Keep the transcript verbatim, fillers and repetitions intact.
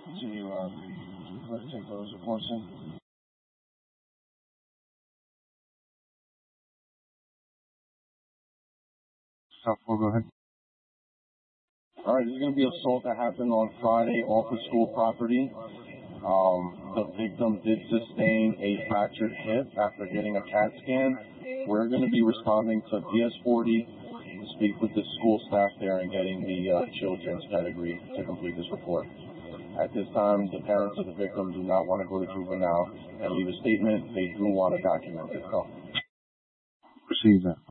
Continue, uh, let's take those reports in. Stop four, go ahead. All right, this is going to be assault that happened on Friday off of school property. Um, the victim did sustain a fractured hip after getting a CAT scan. We're going to be responding to D S forty to speak with the school staff there and getting the uh, children's pedigree to complete this report. At this time, the parents of the victim do not want to go to juvenile and leave a statement. They do want to document it. So. Proceed then.